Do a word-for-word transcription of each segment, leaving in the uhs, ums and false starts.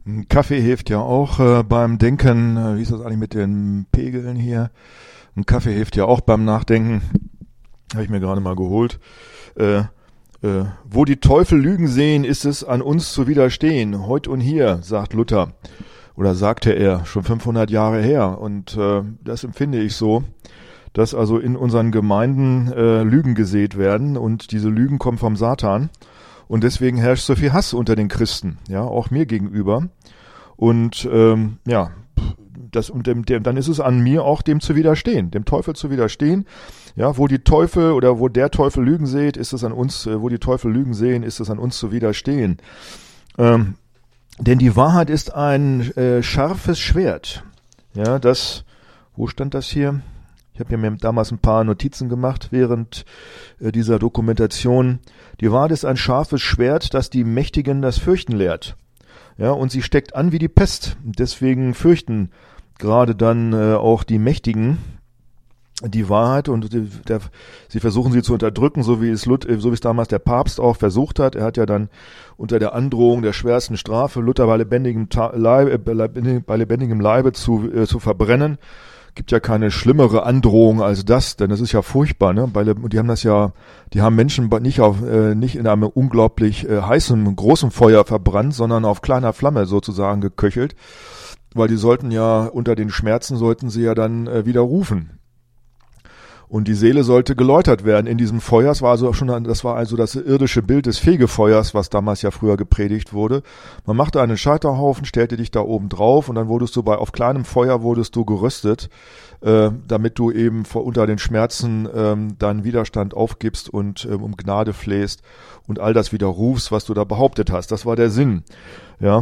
Ein Kaffee hilft ja auch äh, beim Denken. Äh, Wie ist das eigentlich mit den Pegeln hier? Ein Kaffee hilft ja auch beim Nachdenken. Habe ich mir gerade mal geholt. Äh, äh, wo die Teufel Lügen sehen, ist es an uns zu widerstehen. Heut und hier, sagt Luther. Oder sagte er, schon fünfhundert Jahre her. Und äh, das empfinde ich so, dass also in unseren Gemeinden äh, Lügen gesät werden. Und diese Lügen kommen vom Satan. Und deswegen herrscht so viel Hass unter den Christen, ja, auch mir gegenüber. Und ähm, ja, das und dem, dem, dann ist es an mir auch, dem zu widerstehen, dem Teufel zu widerstehen. Ja, wo die Teufel oder wo der Teufel Lügen sät, ist es an uns, äh, wo die Teufel Lügen sehen, ist es an uns zu widerstehen. Ähm, denn die Wahrheit ist ein äh, scharfes Schwert. Ja, das, wo stand das hier? Ich habe mir damals ein paar Notizen gemacht während äh, dieser Dokumentation. Die Wahrheit ist ein scharfes Schwert, das die Mächtigen das Fürchten lehrt. Ja, und sie steckt an wie die Pest. Deswegen fürchten gerade dann äh, auch die Mächtigen die Wahrheit und die, der, sie versuchen sie zu unterdrücken, so wie es Lut, so wie es damals der Papst auch versucht hat. Er hat ja dann unter der Androhung der schwersten Strafe Luther bei lebendigem, Ta- Leibe, bei lebendigem Leibe zu, äh, zu verbrennen. Gibt ja keine schlimmere Androhung als das, denn das ist ja furchtbar, ne? Weil die haben das ja, die haben Menschen nicht auf, äh, nicht in einem unglaublich äh, heißen, großen Feuer verbrannt, sondern auf kleiner Flamme sozusagen geköchelt, weil die sollten ja unter den Schmerzen sollten sie ja dann äh, wieder rufen. Und die Seele sollte geläutert werden in diesem Feuer. Das war also schon, das war also das irdische Bild des Fegefeuers, was damals ja früher gepredigt wurde. Man machte einen Scheiterhaufen, stellte dich da oben drauf und dann wurdest du bei, auf kleinem Feuer wurdest du geröstet, äh, damit du eben vor, unter den Schmerzen ähm, deinen Widerstand aufgibst und ähm, um Gnade flehst und all das widerrufst, was du da behauptet hast. Das war der Sinn. Ja.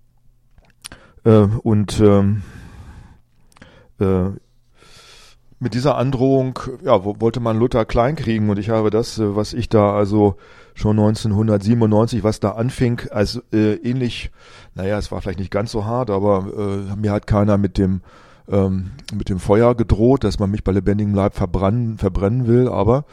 Äh, und, ähm, äh, Mit dieser Androhung, ja, wollte man Luther kleinkriegen und ich habe das, was ich da also schon neunzehnhundertsiebenundneunzig, was da anfing, als äh, ähnlich, naja, es war vielleicht nicht ganz so hart, aber äh, mir hat keiner mit dem ähm, mit dem Feuer gedroht, dass man mich bei lebendigem Leib verbrennen, verbrennen will, aber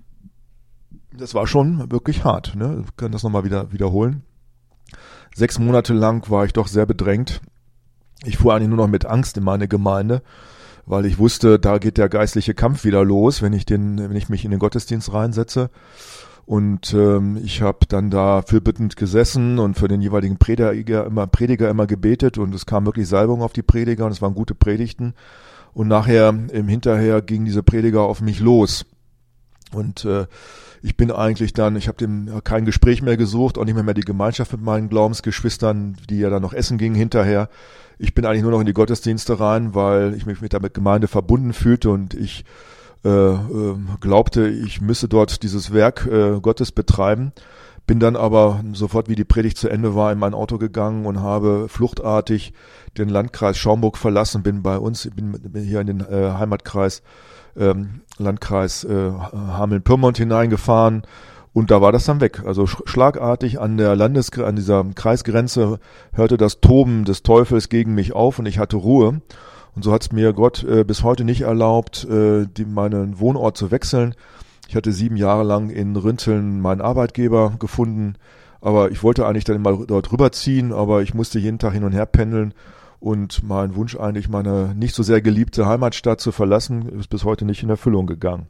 das war schon wirklich hart, ne? Ich kann das nochmal wieder wiederholen. Sechs Monate lang war ich doch sehr bedrängt. Ich fuhr eigentlich nur noch mit Angst in meine Gemeinde, weil ich wusste, da geht der geistliche Kampf wieder los, wenn ich den, wenn ich mich in den Gottesdienst reinsetze. Und ähm, ich habe dann da fürbittend gesessen und für den jeweiligen Prediger immer, Prediger immer gebetet und es kam wirklich Salbung auf die Prediger und es waren gute Predigten. Und nachher, im Hinterher, gingen diese Prediger auf mich los. Und äh, ich bin eigentlich dann, ich habe dem kein Gespräch mehr gesucht, auch nicht mehr, mehr die Gemeinschaft mit meinen Glaubensgeschwistern, die ja dann noch essen gingen hinterher. Ich bin eigentlich nur noch in die Gottesdienste rein, weil ich mich mit der Gemeinde verbunden fühlte und ich äh, äh, glaubte, ich müsse dort dieses Werk äh, Gottes betreiben. Bin dann aber sofort, wie die Predigt zu Ende war, in mein Auto gegangen und habe fluchtartig den Landkreis Schaumburg verlassen, bin bei uns, bin, bin hier in den äh, Heimatkreis, ähm, Landkreis äh, Hameln-Pyrmont hineingefahren. Und da war das dann weg. Also schlagartig an der Landes, an dieser Kreisgrenze hörte das Toben des Teufels gegen mich auf und ich hatte Ruhe. Und so hat es mir Gott äh, bis heute nicht erlaubt, äh, die, meinen Wohnort zu wechseln. Ich hatte sieben Jahre lang in Rinteln meinen Arbeitgeber gefunden, aber ich wollte eigentlich dann mal dort rüberziehen, aber ich musste jeden Tag hin und her pendeln und mein Wunsch eigentlich, meine nicht so sehr geliebte Heimatstadt zu verlassen, ist bis heute nicht in Erfüllung gegangen.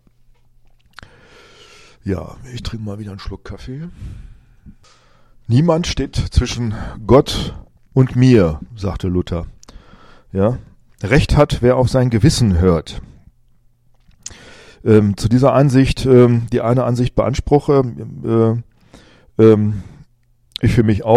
Ja, ich trinke mal wieder einen Schluck Kaffee. Niemand steht zwischen Gott und mir, sagte Luther. Ja, Recht hat, wer auf sein Gewissen hört. Ähm, zu dieser Ansicht, ähm, die eine Ansicht beanspruche, äh, ähm, ich für mich auch.